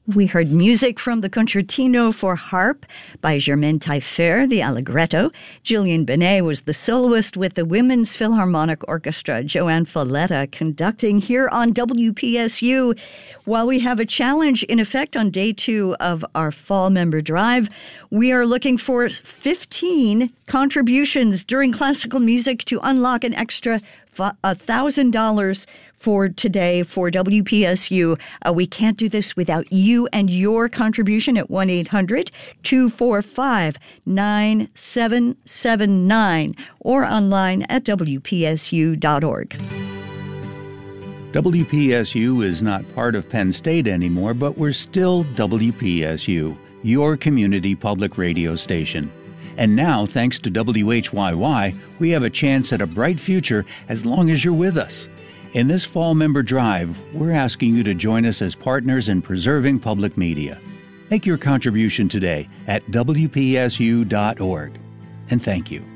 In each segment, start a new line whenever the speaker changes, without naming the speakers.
We heard music from the Concertino for Harp by Germaine Taillefer, the Allegretto. Gillian Benet was the soloist with the Women's Philharmonic Orchestra. Joanne Falletta conducting here on WPSU. While we have a challenge in effect on day 2 of our Fall Member Drive, we are looking for 15 contributions during classical music to unlock an extra $1,000 for today for WPSU. We can't do this without you and your contribution at 1-800-245-9779 or online at WPSU.org.
WPSU is not part of Penn State anymore, but we're still WPSU, your community public radio station. And now, thanks to WHYY, we have a chance at a bright future as long as you're with us. In this Fall Member Drive, we're asking you to join us as partners in preserving public media. Make your contribution today at WPSU.org. And thank you.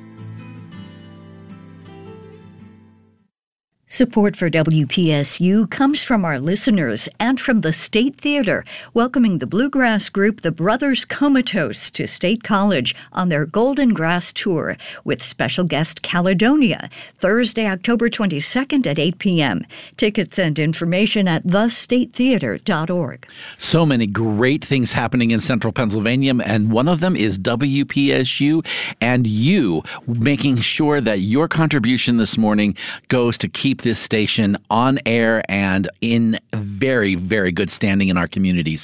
Support for WPSU comes from our listeners and from the State Theater, welcoming the bluegrass group The Brothers Comatose to State College on their Golden Grass Tour with special guest Caledonia, Thursday, October 22nd at 8 p.m. Tickets and information at thestatetheater.org.
So many great things happening in central Pennsylvania, and one of them is WPSU, and you making sure that your contribution this morning goes to keep this station on air and in very, very good standing in our communities.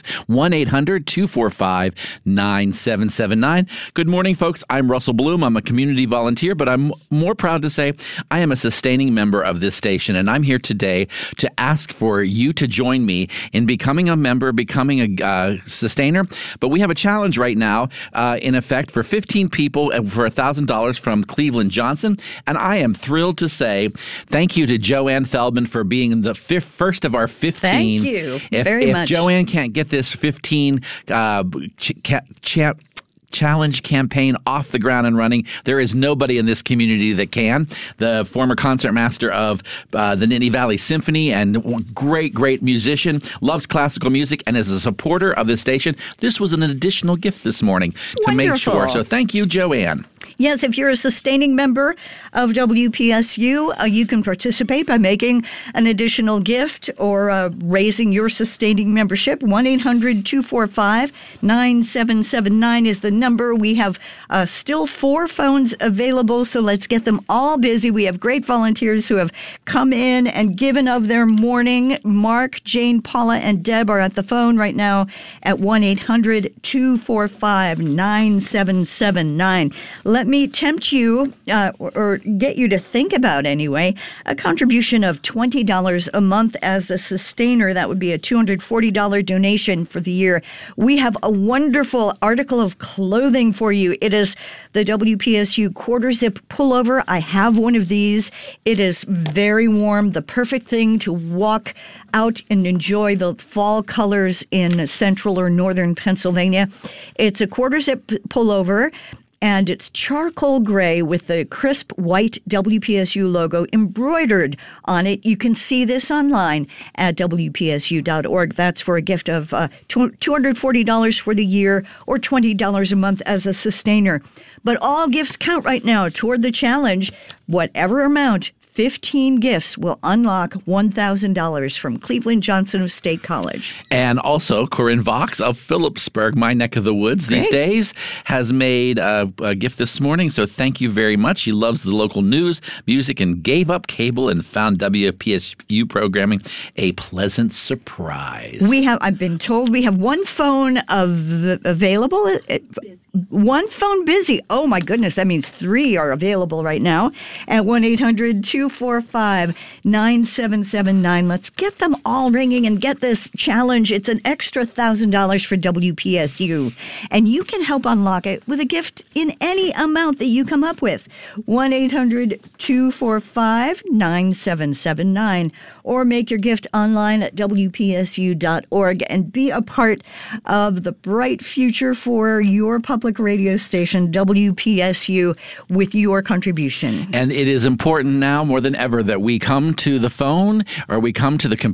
1-800-245-9779. Good morning, folks. I'm Russell Bloom. I'm a community volunteer, but I'm more proud to say I am a sustaining member of this station, and I'm here today to ask for you to join me in becoming a member, becoming a sustainer. But we have a challenge right now in effect for 15 people for $1,000 from Cleveland Johnson, and I am thrilled to say thank you to Joanne Feldman for being the first of our 15.
Thank you very much.
If Joanne can't get this 15 challenge campaign off the ground and running, there is nobody in this community that can. The former concertmaster of the Nittany Valley Symphony and great musician, loves classical music, and is a supporter of the station. This was an additional gift this morning to make sure. So thank you, Joanne.
Yes, if you're a sustaining member of WPSU, you can participate by making an additional gift or raising your sustaining membership. 1-800-245-9779 is the number. We have still 4 phones available, so let's get them all busy. We have great volunteers who have come in and given of their morning. Mark, Jane, Paula, and Deb are at the phone right now at 1-800-245-9779. Let me tempt you, or get you to think about anyway, a contribution of $20 a month as a sustainer. That would be a $240 donation for the year. We have a wonderful article of clothing for you. It is the WPSU quarter zip pullover. I have one of these. It is very warm, the perfect thing to walk out and enjoy the fall colors in central or northern Pennsylvania. It's a quarter zip pullover, and it's charcoal gray with the crisp white WPSU logo embroidered on it. You can see this online at WPSU.org. That's for a gift of $240 for the year or $20 a month as a sustainer. But all gifts count right now toward the challenge. Whatever amount, 15 gifts will unlock $1,000 from Cleveland Johnson of State College.
And also, Corinne Vox of Phillipsburg, my neck of the woods these days, has made a gift this morning. So thank you very much. She loves the local news, music, and gave up cable and found WPSU programming a pleasant surprise.
I've been told we have one phone available. One phone busy. Oh, my goodness. That means 3 are available right now at 1-800-245-9779. Let's get them all ringing and get this challenge. It's an extra $1,000 for WPSU. And you can help unlock it with a gift in any amount that you come up with. 1-800-245-9779. Or make your gift online at WPSU.org and be a part of the bright future for your public radio station, WPSU, with your contribution.
And it is important now more than ever that we come to the phone or we come to the computer